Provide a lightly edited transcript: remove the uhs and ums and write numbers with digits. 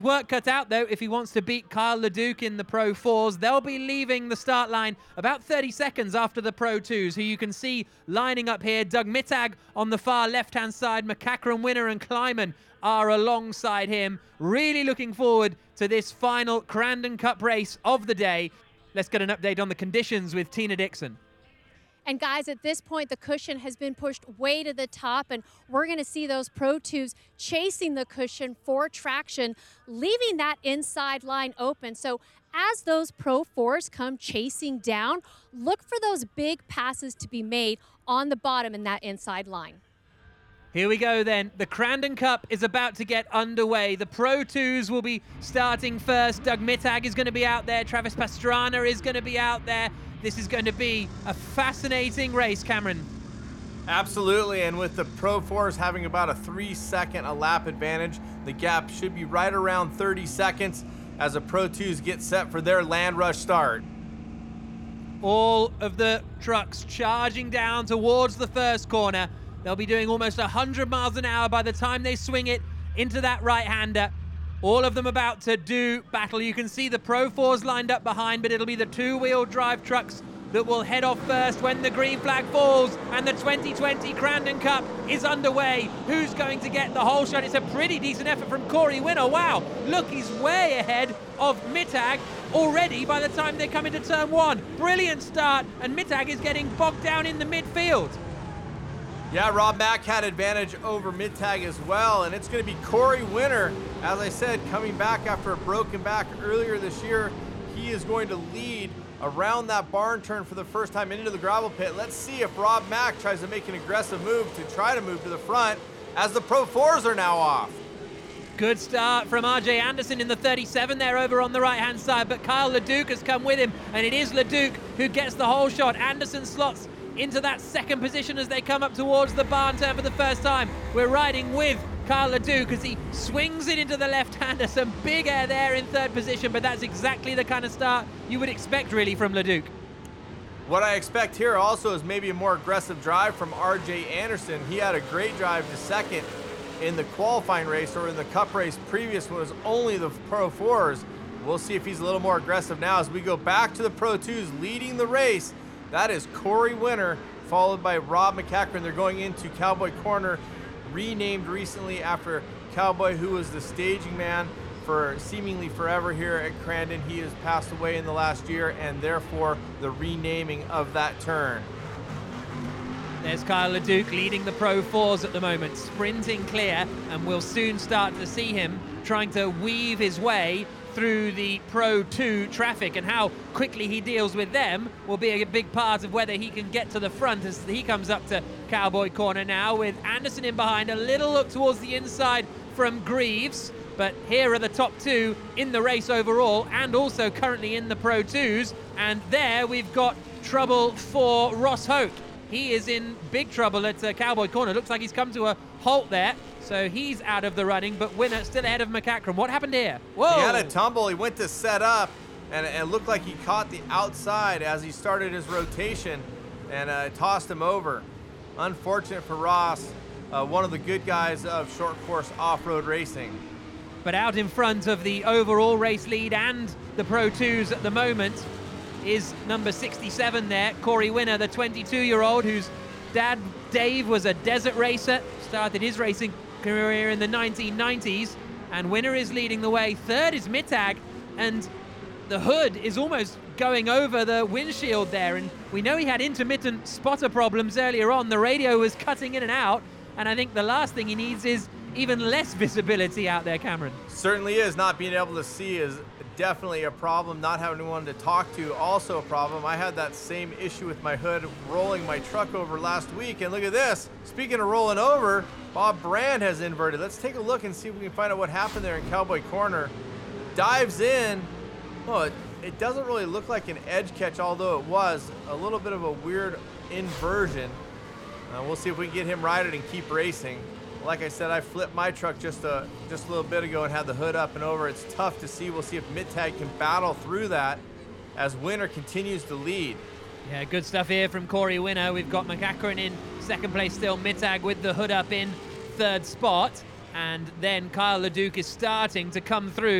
Work cut out, though, if he wants to beat Kyle LeDuc in the Pro 4s. They'll be leaving the start line about 30 seconds after the Pro 2s, who you can see lining up here. Doug Mittag on the far left-hand side. McCachran, Winner, and Kleiman are alongside him. Really looking forward to this final Crandon Cup race of the day. Let's get an update on the conditions with Tina Dixon. And guys, at this point, the cushion has been pushed way to the top, and we're going to see those Pro 2s chasing the cushion for traction, leaving that inside line open. So as those Pro 4s come chasing down, look for those big passes to be made on the bottom in that inside line. Here we go then. The Crandon Cup is about to get underway. The Pro 2s will be starting first. Doug Mittag is going to be out there. Travis Pastrana is going to be out there. This is going to be a fascinating race, Cameron. Absolutely, and with the Pro 4s having about a 3-second a lap advantage, the gap should be right around 30 seconds as the Pro 2s get set for their land rush start. All of the trucks charging down towards the first corner. They'll be doing almost 100 miles an hour by the time they swing it into that right-hander. All of them about to do battle. You can see the Pro 4s lined up behind, but it'll be the two-wheel drive trucks that will head off first when the green flag falls and the 2020 Crandon Cup is underway. Who's going to get the whole shot? It's a pretty decent effort from Corey Winner. Wow, look, he's way ahead of Mittag already by the time they come into turn one. Brilliant start, and Mittag is getting bogged down in the midfield. Yeah, Rob Mack had advantage over Mittag as well, and it's going to be Corey Winner, as I said, coming back after a broken back earlier this year. He is going to lead around that barn turn for the first time into the gravel pit. Let's see if Rob Mack tries to make an aggressive move to try to move to the front as the Pro 4s are now off. Good start from RJ Anderson in the 37 there over on the right-hand side, but Kyle LeDuc has come with him, and it is LeDuc who gets the whole shot. Anderson slots into that second position as they come up towards the barn turn for the first time. We're riding with Kyle LeDuc as he swings it into the left-hander. Some big air there in third position, but that's exactly the kind of start you would expect really from LeDuc. What I expect here also is maybe a more aggressive drive from RJ Anderson. He had a great drive to second in the qualifying race, or in the cup race previous when it was only the Pro 4s. We'll see if he's a little more aggressive now as we go back to the Pro 2s leading the race. That is Corey Winner, followed by Rob McCachran. They're going into Cowboy Corner, renamed recently after Cowboy, who was the staging man for seemingly forever here at Crandon. He has passed away in the last year, and therefore the renaming of that turn. There's Kyle LeDuc leading the Pro 4s at the moment, sprinting clear, and we'll soon start to see him trying to weave his way through the Pro 2 traffic, and how quickly he deals with them will be a big part of whether he can get to the front as he comes up to Cowboy Corner now, with Anderson in behind. A little look towards the inside from Greaves, but here are the top two in the race overall and also currently in the Pro 2s, and there we've got trouble for Ross Hoke. He is in big trouble at Cowboy Corner. Looks like he's come to a halt there. So he's out of the running, but Winner still ahead of McCachran. What happened here? Whoa! He had a tumble. He went to set up, and it looked like he caught the outside as he started his rotation, and tossed him over. Unfortunate for Ross, one of the good guys of short course off-road racing. But out in front of the overall race lead and the Pro 2s at the moment is number 67 there, Corey Winner, the 22-year-old whose dad, Dave, was a desert racer, started his racing career in the 1990s, and Winner is leading the way. Third is Mittag, and the hood is almost going over the windshield there, and we know he had intermittent spotter problems earlier on. The radio was cutting in and out, and I think the last thing he needs is even less visibility out there, Cameron. Certainly is. Not being able to see is definitely a problem. Not having anyone to talk to, also a problem. I had that same issue with my hood rolling my truck over last week, and look at this. Speaking of rolling over, Bob Brand has inverted. Let's take a look and see if we can find out what happened there in Cowboy Corner. Dives in. Oh, it doesn't really look like an edge catch, although it was a little bit of a weird inversion. We'll see if we can get him righted and keep racing. Like I said, I flipped my truck just a little bit ago and had the hood up and over. It's tough to see. We'll see if Mittag can battle through that as Winner continues to lead. Yeah, good stuff here from Corey Winner. We've got McCachran in second place still, Mittag with the hood up in third spot. and then Kyle LeDuc is starting to come through